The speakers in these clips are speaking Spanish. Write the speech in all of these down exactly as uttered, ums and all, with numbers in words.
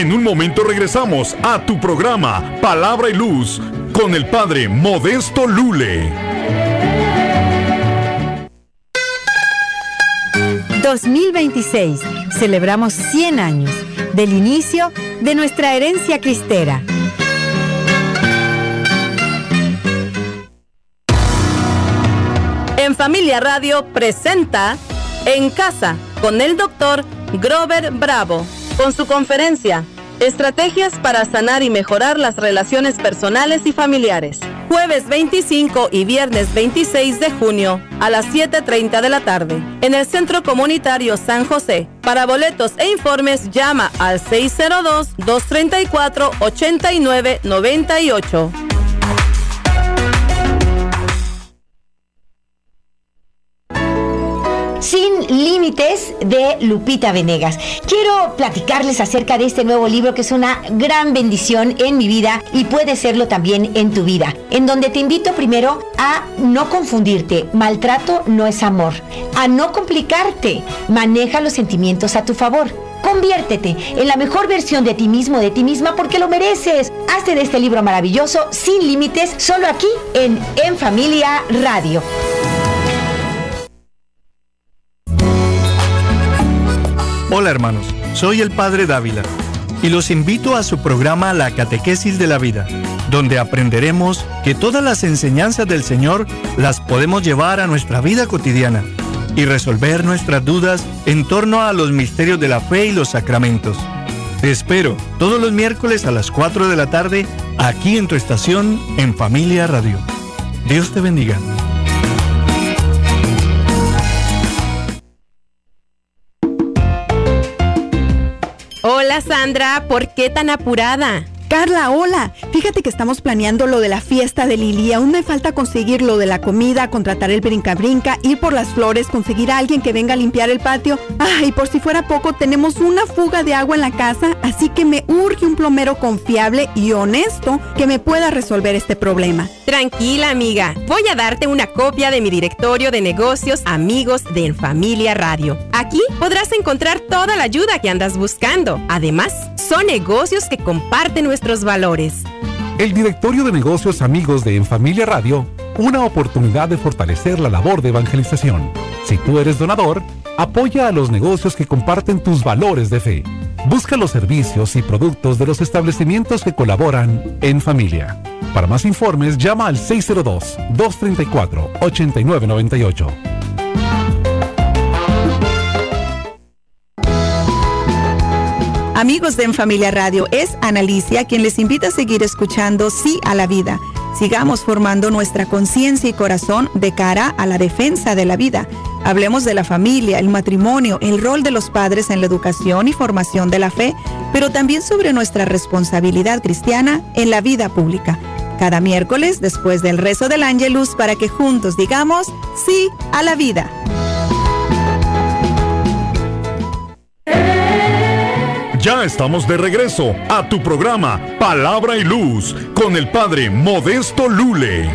En un momento regresamos a tu programa Palabra y Luz con el Padre Modesto Lule. dos mil veintiséis. Celebramos cien años del inicio de nuestra herencia cristera. En Familia Radio presenta En Casa con el doctor Grover Bravo, con su conferencia Estrategias para sanar y mejorar las relaciones personales y familiares. Jueves veinticinco y viernes veintiséis de junio a las siete treinta de la tarde en el Centro Comunitario San José. Para boletos e informes llama al seis cero dos, dos tres cuatro, ocho nueve nueve ocho. Sin Límites, de Lupita Venegas. Quiero platicarles acerca de este nuevo libro que es una gran bendición en mi vida y puede serlo también en tu vida, en donde te invito primero a no confundirte. Maltrato no es amor. A no complicarte. Maneja los sentimientos a tu favor. Conviértete en la mejor versión de ti mismo, de ti misma, porque lo mereces. Hazte de este libro maravilloso, Sin Límites, solo aquí en En Familia Radio. Hola hermanos, soy el Padre Dávila y los invito a su programa La Catequesis de la Vida, donde aprenderemos que todas las enseñanzas del Señor las podemos llevar a nuestra vida cotidiana y resolver nuestras dudas en torno a los misterios de la fe y los sacramentos. Te espero todos los miércoles a las cuatro de la tarde aquí en tu estación En Familia Radio. Dios te bendiga. Hola Sandra, ¿por qué tan apurada? Carla, hola. Fíjate que estamos planeando lo de la fiesta de Lili. Aún me falta conseguir lo de la comida, contratar el brinca-brinca, ir por las flores, conseguir a alguien que venga a limpiar el patio. Ay, por si fuera poco, tenemos una fuga de agua en la casa, así que me urge un plomero confiable y honesto que me pueda resolver este problema. Tranquila, amiga. Voy a darte una copia de mi directorio de negocios amigos de En Familia Radio. Aquí podrás encontrar toda la ayuda que andas buscando. Además, son negocios que comparten nuestros valores. El Directorio de Negocios Amigos de En Familia Radio, una oportunidad de fortalecer la labor de evangelización. Si tú eres donador, apoya a los negocios que comparten tus valores de fe. Busca los servicios y productos de los establecimientos que colaboran en familia. Para más informes, llama al seis cero dos, dos tres cuatro, ocho nueve nueve ocho. Amigos de En Familia Radio, es Analicia quien les invita a seguir escuchando Sí a la Vida. Sigamos formando nuestra conciencia y corazón de cara a la defensa de la vida. Hablemos de la familia, el matrimonio, el rol de los padres en la educación y formación de la fe, pero también sobre nuestra responsabilidad cristiana en la vida pública. Cada miércoles, después del rezo del Ángelus, para que juntos digamos Sí a la Vida. Ya estamos de regreso a tu programa Palabra y Luz con el Padre Modesto Lule.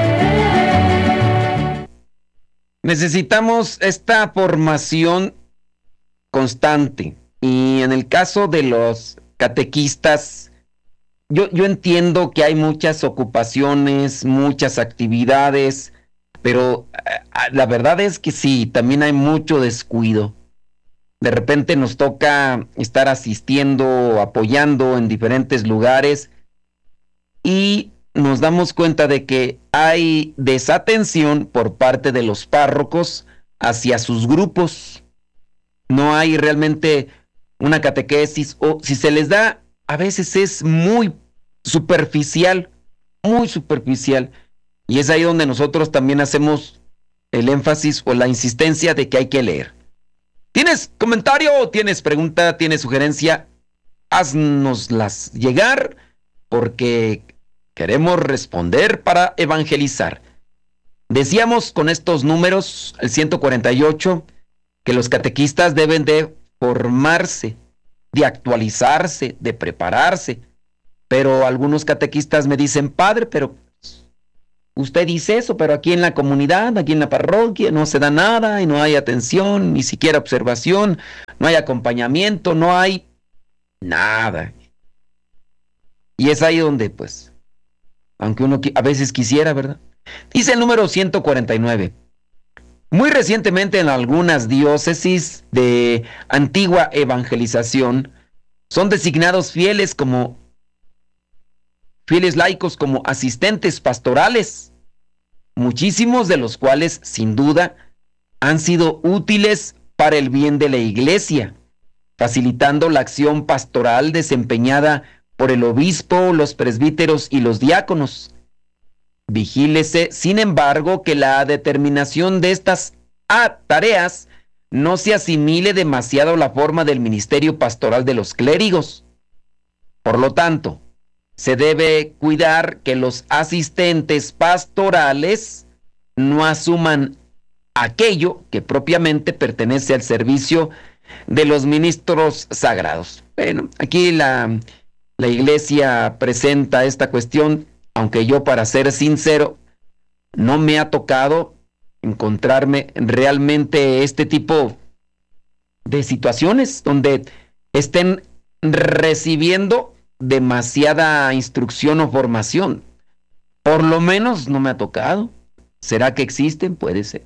Necesitamos esta formación constante y en el caso de los catequistas, yo, yo entiendo que hay muchas ocupaciones, muchas actividades, pero la verdad es que sí, también hay mucho descuido. De repente nos toca estar asistiendo, apoyando en diferentes lugares y nos damos cuenta de que hay desatención por parte de los párrocos hacia sus grupos. No hay realmente una catequesis, o si se les da, a veces es muy superficial, muy superficial. Y es ahí donde nosotros también hacemos el énfasis o la insistencia de que hay que leer. ¿Tienes comentario? ¿Tienes pregunta? ¿Tienes sugerencia? Haznoslas llegar porque queremos responder para evangelizar. Decíamos con estos números, el ciento cuarenta y ocho, que los catequistas deben de formarse, de actualizarse, de prepararse. Pero algunos catequistas me dicen, padre, pero usted dice eso, pero aquí en la comunidad, aquí en la parroquia, no se da nada y no hay atención, ni siquiera observación, no hay acompañamiento, no hay nada. Y es ahí donde, pues, aunque uno a veces quisiera, ¿verdad? Dice el número ciento cuarenta y nueve. Muy recientemente en algunas diócesis de antigua evangelización son designados fieles como fieles laicos como asistentes pastorales, muchísimos de los cuales sin duda han sido útiles para el bien de la iglesia, facilitando la acción pastoral desempeñada por el obispo, los presbíteros y los diáconos. Vigílese, sin embargo, que la determinación de estas a, tareas no se asimile demasiado a la forma del ministerio pastoral de los clérigos. Por lo tanto, se debe cuidar que los asistentes pastorales no asuman aquello que propiamente pertenece al servicio de los ministros sagrados. Bueno, aquí la, la iglesia presenta esta cuestión, aunque yo, para ser sincero, no me ha tocado encontrarme realmente este tipo de situaciones donde estén recibiendo demasiada instrucción o formación. Por lo menos no me ha tocado. ¿Será que existen? Puede ser.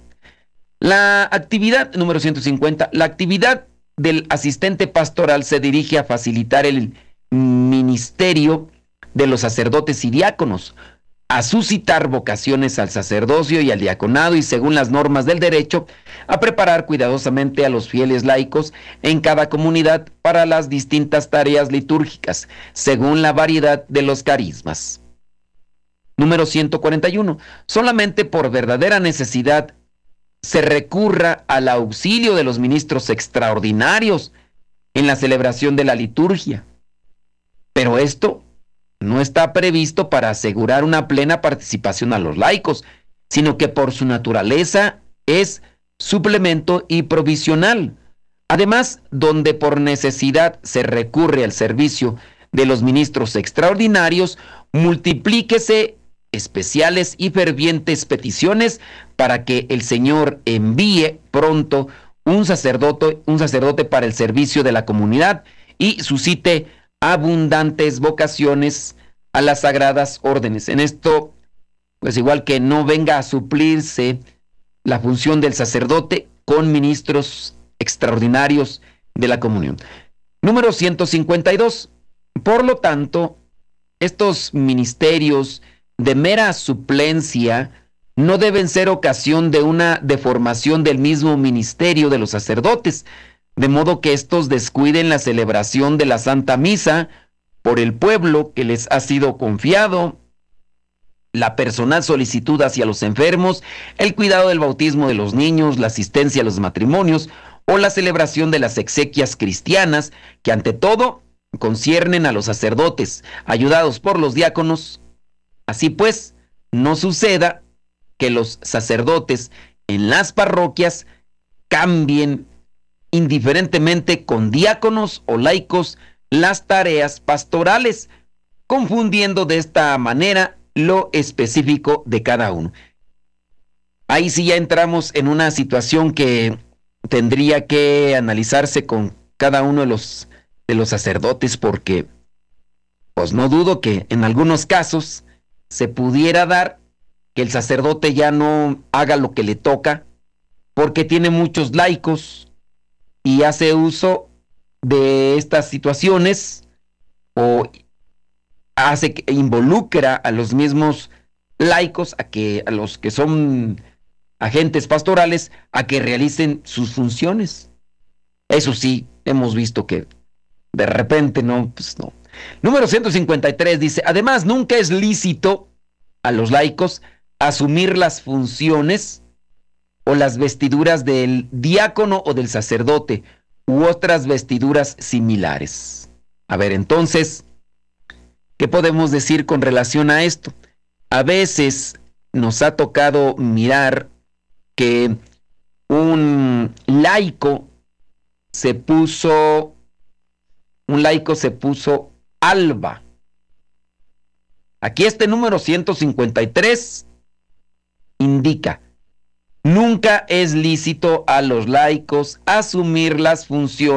La actividad número ciento cincuenta, la actividad del asistente pastoral se dirige a facilitar el ministerio de los sacerdotes y diáconos, a suscitar vocaciones al sacerdocio y al diaconado y, según las normas del derecho, a preparar cuidadosamente a los fieles laicos en cada comunidad para las distintas tareas litúrgicas, según la variedad de los carismas. Número ciento cuarenta y uno. Solamente por verdadera necesidad se recurra al auxilio de los ministros extraordinarios en la celebración de la liturgia. Pero esto no está previsto para asegurar una plena participación a los laicos, sino que por su naturaleza es suplemento y provisional. Además, donde por necesidad se recurre al servicio de los ministros extraordinarios, multiplíquese especiales y fervientes peticiones para que el Señor envíe pronto un sacerdote, un sacerdote para el servicio de la comunidad y suscite abundantes vocaciones a las sagradas órdenes. En esto, pues igual que no venga a suplirse la función del sacerdote con ministros extraordinarios de la comunión. Número ciento cincuenta y dos. Por lo tanto, estos ministerios de mera suplencia no deben ser ocasión de una deformación del mismo ministerio de los sacerdotes, de modo que estos descuiden la celebración de la Santa Misa por el pueblo que les ha sido confiado, la personal solicitud hacia los enfermos, el cuidado del bautismo de los niños, la asistencia a los matrimonios o la celebración de las exequias cristianas, que ante todo conciernen a los sacerdotes, ayudados por los diáconos. Así pues, no suceda que los sacerdotes en las parroquias cambien indiferentemente con diáconos o laicos las tareas pastorales, confundiendo de esta manera lo específico de cada uno. Ahí sí ya entramos en una situación que tendría que analizarse con cada uno de los, de los sacerdotes, porque pues no dudo que en algunos casos se pudiera dar que el sacerdote ya no haga lo que le toca porque tiene muchos laicos y hace uso de estas situaciones o hace que involucra a los mismos laicos, a que a los que son agentes pastorales, a que realicen sus funciones. Eso sí, hemos visto que de repente no, pues no. Número ciento cincuenta y tres dice, además nunca es lícito a los laicos asumir las funciones o las vestiduras del diácono o del sacerdote u otras vestiduras similares. A ver, entonces, ¿qué podemos decir con relación a esto? A veces nos ha tocado mirar que un laico se puso, un laico se puso alba. Aquí este número ciento cincuenta y tres indica, nunca es lícito a los laicos asumir las funciones